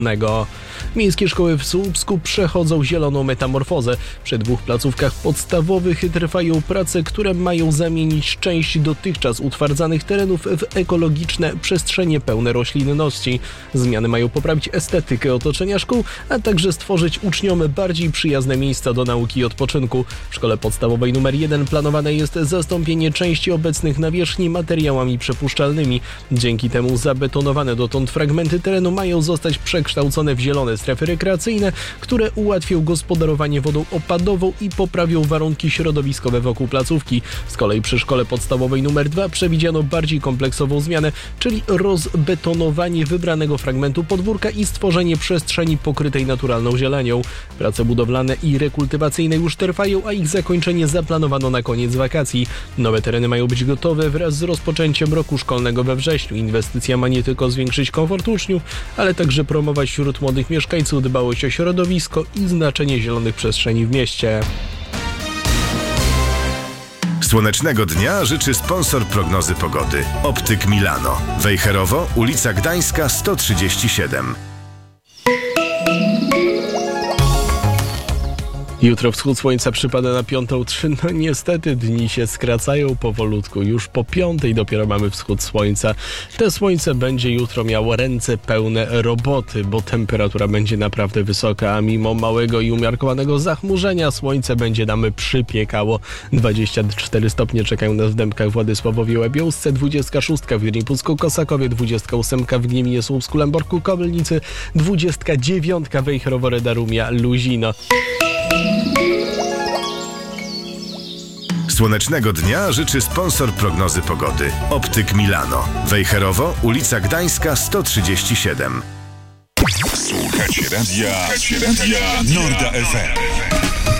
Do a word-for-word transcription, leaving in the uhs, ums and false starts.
Miejskie szkoły w Słupsku przechodzą zieloną metamorfozę. Przy dwóch placówkach podstawowych trwają prace, które mają zamienić część dotychczas utwardzanych terenów w ekologiczne przestrzenie pełne roślinności. Zmiany mają poprawić estetykę otoczenia szkół, a także stworzyć uczniom bardziej przyjazne miejsca do nauki i odpoczynku. W szkole podstawowej numer jeden planowane jest zastąpienie części obecnych nawierzchni materiałami przepuszczalnymi. Dzięki temu zabetonowane dotąd fragmenty terenu mają zostać przekształcone w zielone strefy rekreacyjne, które ułatwią gospodarowanie wodą opadową i poprawią warunki środowiskowe wokół placówki. Z kolei przy szkole podstawowej numer dwa przewidziano bardziej kompleksową zmianę, czyli rozbetonowanie wybranego fragmentu podwórka i stworzenie przestrzeni pokrytej naturalną zielenią. Prace budowlane i rekultywacyjne już trwają, a ich zakończenie zaplanowano na koniec wakacji. Nowe tereny mają być gotowe wraz z rozpoczęciem roku szkolnego we wrześniu. Inwestycja ma nie tylko zwiększyć komfort uczniów, ale także promować wśród młodych mieszkańców dbałość o środowisko i znaczenie zielonych przestrzeni w mieście. Słonecznego dnia życzy sponsor prognozy pogody. Optyk Milano. Wejherowo, ulica Gdańska sto trzydzieści siedem. Jutro wschód słońca przypada na piątą trzy. No niestety dni się skracają powolutku. Już po piątej dopiero mamy wschód słońca. Te słońce będzie jutro miało ręce pełne roboty, bo temperatura będzie naprawdę wysoka, a mimo małego i umiarkowanego zachmurzenia słońce będzie nam przypiekało. dwadzieścia cztery stopnie czekają nas w Dębkach, Władysławowie, Łebiełsce, dwadzieścia sześć w Górnym Pucku, Kosakowie, dwadzieścia osiem w Gnieminie Słupsku, Lęborku, Kobylnicy, dwadzieścia dziewięć Wejherowo, Reda, Rumia, Luzino. Słonecznego dnia życzy sponsor prognozy pogody. Optyk Milano. Wejherowo, ulica Gdańska sto trzydzieści siedem. Słuchacie radia, Słuchacie radia Norda F M.